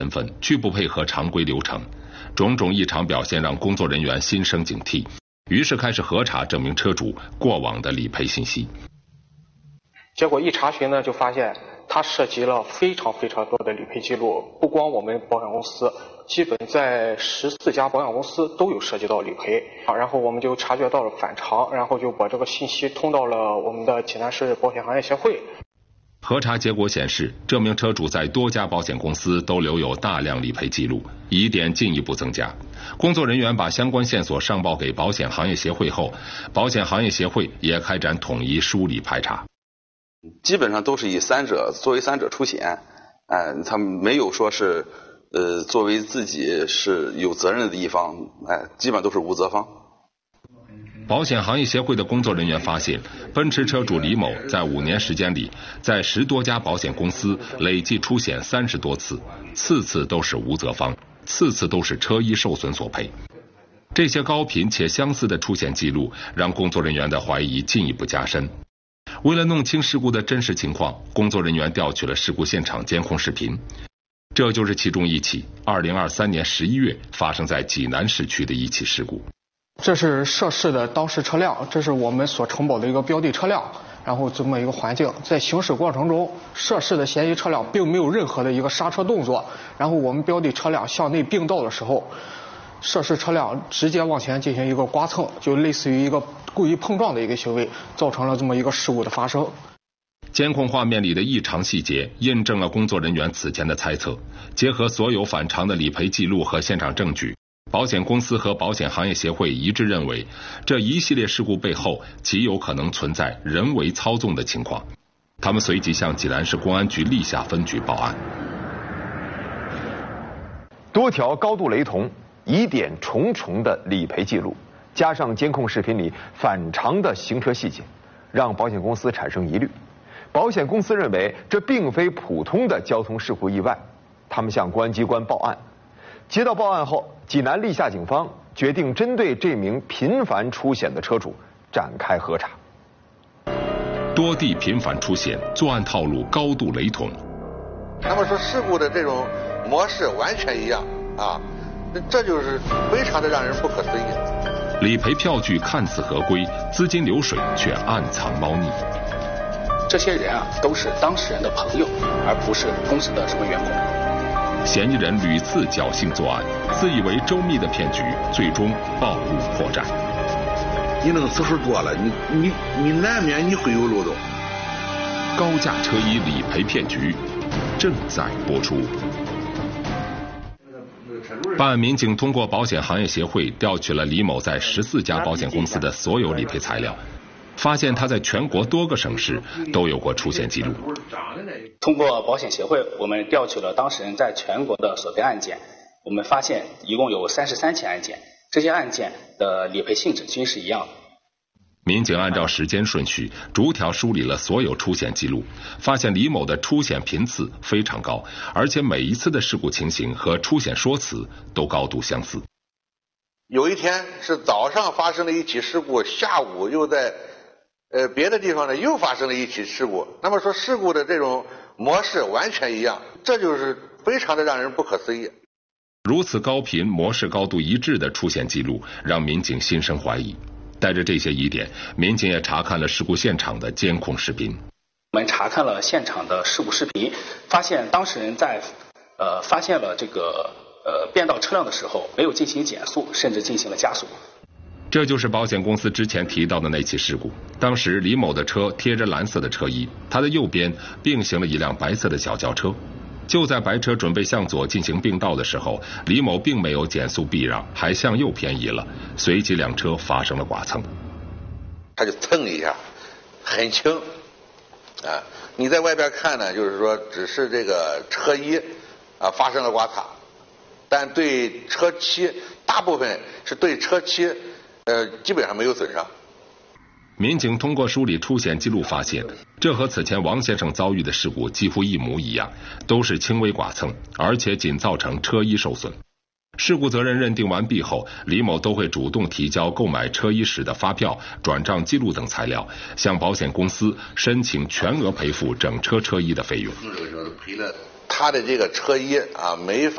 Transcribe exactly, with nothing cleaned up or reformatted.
身份，拒不配合常规流程，种种异常表现让工作人员心生警惕，于是开始核查这名车主过往的理赔信息。 结果一查询呢，就发现他涉及了非常非常多的理赔记录，不光我们保险公司，基本在十四家保险公司都有涉及到理赔。然后我们就察觉到了反常，然后就把这个信息通到了我们的济南市保险行业协会。 核查结果显示，这名车主在多家保险公司都留有大量理赔记录，疑点进一步增加。工作人员把相关线索上报给保险行业协会后，保险行业协会也开展统一梳理排查。 基本上都是以三者作为三者出险，哎，他们没有说是呃作为自己是有责任的一方，哎，基本都是无责方。 保险行业协会的工作人员发现，奔驰车主李某在五年时间里，在十多家保险公司累计出险三十多次，次次都是无责方，次次都是车衣受损索赔。这些高频且相似的出险记录，让工作人员的怀疑进一步加深。为了弄清事故的真实情况，工作人员调取了事故现场监控视频，这就是其中一起二零二三年十一月发生在济南市区的一起事故。 这是涉事的当事车辆，这是我们所承保的一个标的车辆，然后这么一个环境，在行驶过程中，涉事的嫌疑车辆并没有任何的一个刹车动作，然后我们标的车辆向内并道的时候，涉事车辆直接往前进行一个刮蹭，就类似于一个故意碰撞的一个行为，造成了这么一个事故的发生。 监控画面里的异常细节印证了工作人员此前的猜测，结合所有反常的理赔记录和现场证据，保险公司和保险行业协会一致认为，这一系列事故背后极有可能存在人为操纵的情况。他们随即向济南市公安局历下分局报案。 多条高度雷同、疑点重重的理赔记录，加上监控视频里反常的行车细节，让保险公司产生疑虑。保险公司认为这并非普通的交通事故意外，他们向公安机关报案。接到报案后，济南历下警方决定针对这名频繁出险的车主展开核查。 多地频繁出险，作案套路高度雷同。 他们说事故的这种模式完全一样啊，这就是非常的让人不可思议。 理赔票据看似合规，资金流水却暗藏猫腻。 这些人啊，都是当事人的朋友，而不是公司的什么员工。 嫌疑人屡次侥幸作案，自以为周密的骗局，最终暴露破绽。 你那个次数多了，你你你难免你会有漏洞。 高价车衣理赔骗局正在播出。办案民警通过保险行业协会调取了李某在十四家保险公司的所有理赔材料，发现他在全国多个省市都有过出险记录。 通过保险协会，我们调取了当事人在全国的索赔案件，我们发现一共有三十三起案件，这些案件的理赔性质均是一样的。 民警按照时间顺序逐条梳理了所有出险记录，发现李某的出险频次非常高，而且每一次的事故情形和出险说辞都高度相似。 有一天是早上发生了一起事故，下午又在呃别的地方呢又发生了一起事故，那么说事故的这种模式完全一样，这就是非常的让人不可思议。 如此高频、模式高度一致的出险记录，让民警心生怀疑。带着这些疑点，民警也查看了事故现场的监控视频。 我们查看了现场的事故视频，发现当事人在呃发现了这个呃变道车辆的时候，没有进行减速，甚至进行了加速。 这就是保险公司之前提到的那起事故。当时李某的车贴着蓝色的车衣，他的右边并行了一辆白色的小轿车。就在白车准备向左进行并道的时候，李某并没有减速避让，还向右偏移了，随即两车发生了剐蹭。 他就蹭一下，很轻啊！你在外边看呢，就是说只是这个车衣啊发生了刮擦，但对车漆大部分是对车漆呃基本上没有损伤。 民警通过梳理出险记录发现，这和此前王先生遭遇的事故几乎一模一样，都是轻微剐蹭，而且仅造成车衣受损。事故责任认定完毕后，李某都会主动提交购买车衣时的发票、转账记录等材料，向保险公司申请全额赔付整车车衣的费用。 他的这个车衣啊没法